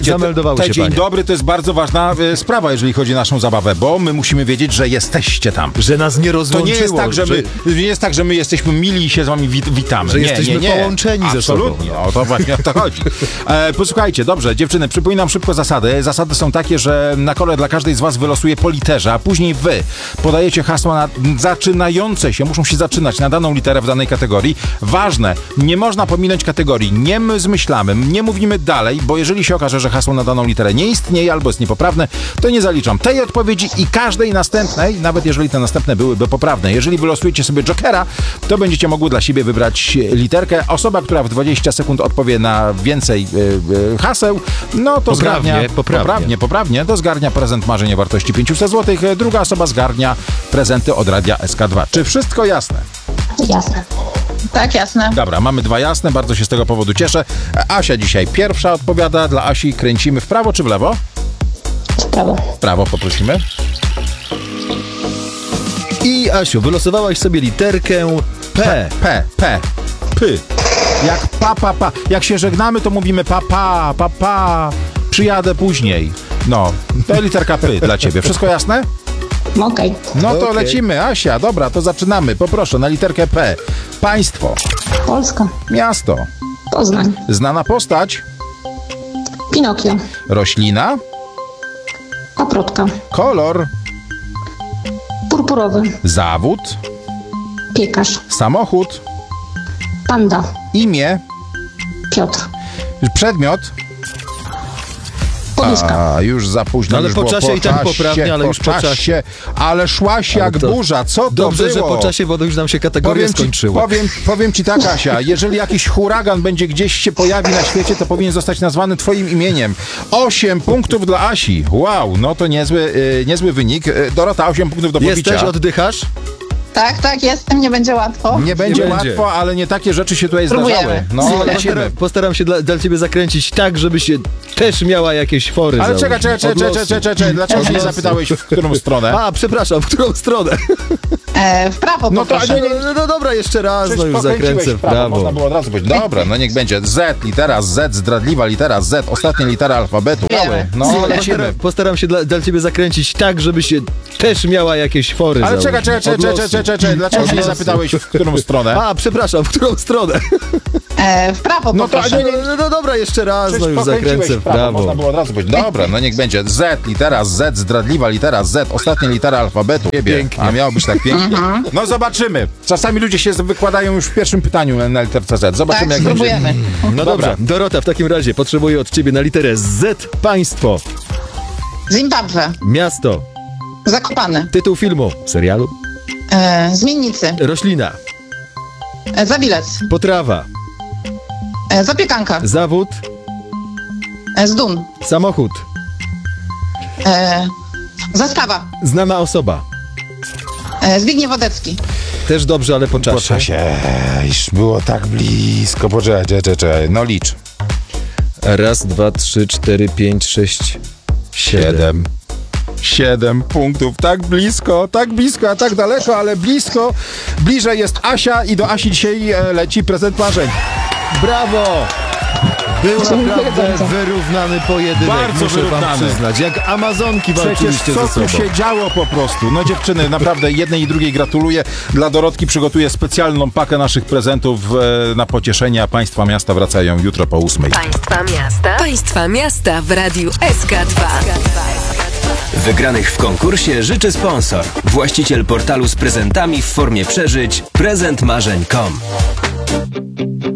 Zameldowały się dzień panie. dobry to jest bardzo ważna sprawa, jeżeli chodzi o naszą zabawę, bo my musimy wiedzieć, że jesteście tam. Że nas nie To rozłączyło. nie jest tak, nie jest tak, że my jesteśmy mili i się z wami witamy. Że nie, jesteśmy nie. połączeni ze sobą. Absolutnie, o to właśnie o to chodzi. Posłuchajcie, dobrze, dziewczyny, przypominam szybko zasady. Zasady są takie, że na kole dla każdej z was wylosuje po literze, a później wy podajecie hasła zaczynające się, muszą się zaczynać na daną literę w danej kategorii. Ważne, nie można pominąć kategorii. Nie my zmyślamy, nie mówimy dalej, bo jeżeli się okaże, że hasło na daną literę nie istnieje albo jest niepoprawne, to nie zaliczam tej odpowiedzi i każdej następnej, nawet jeżeli te następne byłyby poprawne. Jeżeli wylosujecie sobie jokera, to będziecie mogły dla siebie wybrać literkę. Osoba, która w 20 sekund odpowie na więcej haseł, no to poprawnie, to zgarnia prezent marzeń o wartości 500 zł. Druga osoba zgarnia prezenty od Radia SK2. Czy wszystko jasne? Jasne. Tak, jasne. Dobra, mamy dwa jasne, bardzo się z tego powodu cieszę. Asia dzisiaj pierwsza odpowiada. Dla Asi kręcimy w prawo czy w lewo? W prawo. W prawo poprosimy. I Asiu, wylosowałaś sobie literkę P. P. Jak pa. Jak się żegnamy, to mówimy pa. Przyjadę później. No, to literka P dla ciebie. Wszystko jasne? Okej. No to Okej. lecimy. Asia, dobra, to zaczynamy. Poproszę na literkę P. Państwo. Polska. Miasto. Poznań. Znana postać. Pinokio. Roślina. Paprotka. Kolor. Purpurowy. Zawód. Piekarz. Samochód. Panda. Imię. Piotr. Przedmiot. Poduszka. A, już za późno. Ale już po było czasie i tak poprawnie, ale już po czasie. Ale szłaś jak to burza. Co to Dobrze, było? że po czasie, bo już nam się kategoria skończyła. Powiem ci tak, Asia, jeżeli jakiś huragan będzie gdzieś się pojawi na świecie, to powinien zostać nazwany twoim imieniem. 8 punktów dla Asi. Wow, no to niezły wynik. Dorota, 8 punktów do pobicia. Jesteś, oddychasz? Tak, jestem, nie będzie łatwo. Nie będzie łatwo, ale nie takie rzeczy się tutaj zdarzały. No, Słuchaj, lecimy. postaram się dla ciebie zakręcić tak, żeby się też miała jakieś fory. Ale czekaj, Od dlaczego mnie nie losu. zapytałeś, w którą stronę? A, przepraszam, w którą stronę? W prawo No to poproszę. No dobra, jeszcze raz, no już pokręciłeś zakręcę w prawo. Można było od razu powiedzieć. Dobra, no niech będzie. Z, litera Z, zdradliwa litera Z, ostatnia litera alfabetu. Wiemy. No, Słuchaj, lecimy. Postaram się dla ciebie zakręcić tak, żeby się też miała jakieś fory. Ale czekaj, Od losu. dlaczego mnie nie zapytałeś, w którą stronę? A, przepraszam, w którą stronę? W prawo No to poproszę. No dobra, jeszcze raz, no już pokręciłeś zakręcę w prawo. Można było od razu powiedzieć. Dobra, no niech będzie. Z, litera Z, zdradliwa litera Z, ostatnia litera alfabetu. Pięknie. A miało być tak pięknie? No zobaczymy. Czasami ludzie się wykładają już w pierwszym pytaniu na literce Z. Zobaczymy, Tak, jak będzie. spróbujemy. No dobra, Dorota, w takim razie potrzebuję od ciebie na literę Z państwo, Zimbabwe. miasto, Zakopane. tytuł filmu, serialu, Zmiennicy. roślina, Zabilec. potrawa, Zapiekanka. zawód, Zdun. samochód, Zastawa. znana osoba. Zbigniew Wodecki. Też dobrze, ale po czasie. Po czasie. Już było tak blisko. Poczekaj. No licz. Raz, dwa, trzy, cztery, pięć, sześć, siedem. 7 punktów. Tak blisko, a tak daleko, ale blisko. Bliżej jest Asia i do Asi dzisiaj leci prezent marzeń. Brawo! Był naprawdę wyrównany pojedynek, Bardzo muszę wam wyrównany. przyznać. Jak Amazonki Przecież walczyliście co ze tu sobą. się działo po prostu. No dziewczyny, naprawdę jednej i drugiej gratuluję. Dla Dorotki przygotuję specjalną pakę naszych prezentów na pocieszenie, a Państwa miasta wracają jutro po 8. Państwa miasta w Radiu SK2. Wygranych w konkursie życzy sponsor. Właściciel portalu z prezentami w formie przeżyć prezentmarzeń.com.